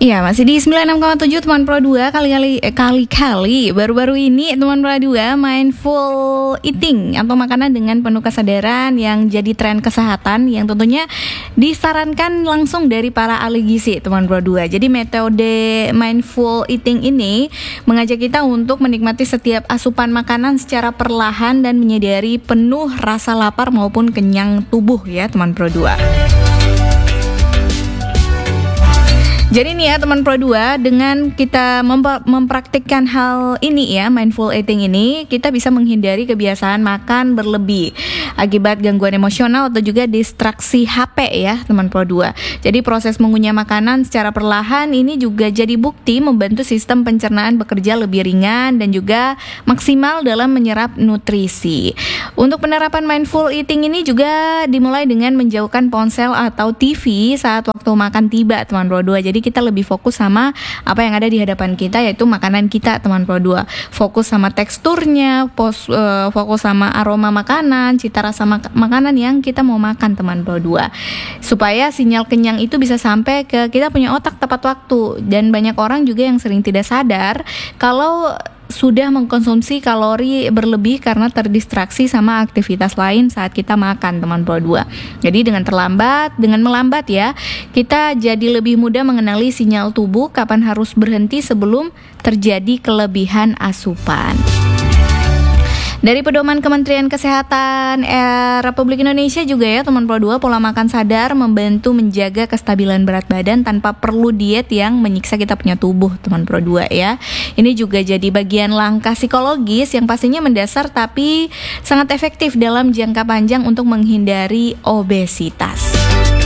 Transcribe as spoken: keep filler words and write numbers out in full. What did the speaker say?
Iya, masih di sembilan puluh enam koma tujuh teman Pro dua. Kali-kali eh, kali-kali baru-baru ini teman Pro dua mindful eating atau makanan dengan penuh kesadaran yang jadi tren kesehatan yang tentunya disarankan langsung dari para ahli gizi teman Pro dua. Jadi metode mindful eating ini mengajak kita untuk menikmati setiap asupan makanan secara perlahan dan menyadari penuh rasa lapar maupun kenyang tubuh ya teman Pro dua. Jadi nih ya teman Pro dua, dengan kita mem- mempraktikkan hal ini ya, mindful eating ini, kita bisa menghindari kebiasaan makan berlebih akibat gangguan emosional atau juga distraksi H P ya teman Pro dua. Jadi proses mengunyah makanan secara perlahan ini juga jadi bukti membantu sistem pencernaan bekerja lebih ringan dan juga maksimal dalam menyerap nutrisi. Untuk penerapan mindful eating ini juga dimulai dengan menjauhkan ponsel atau T V saat waktu makan tiba teman Pro dua. Jadi kita lebih fokus sama apa yang ada di hadapan kita, yaitu makanan kita teman Pro dua. Fokus sama teksturnya, pos, uh, fokus sama aroma makanan, cita rasa mak- makanan yang kita mau makan teman Pro dua. Supaya sinyal kenyang itu bisa sampai ke kita punya otak tepat waktu. Dan banyak orang juga yang sering tidak sadar kalau sudah mengkonsumsi kalori berlebih karena terdistraksi sama aktivitas lain saat kita makan teman Pro dua. Jadi dengan terlambat, dengan melambat ya, kita jadi lebih mudah mengenali sinyal tubuh kapan harus berhenti sebelum terjadi kelebihan asupan. Dari pedoman Kementerian Kesehatan eh, Republik Indonesia juga ya teman Pro dua, pola makan sadar membantu menjaga kestabilan berat badan tanpa perlu diet yang menyiksa kita punya tubuh teman Pro dua ya. Ini juga jadi bagian langkah psikologis yang pastinya mendasar tapi sangat efektif dalam jangka panjang untuk menghindari obesitas.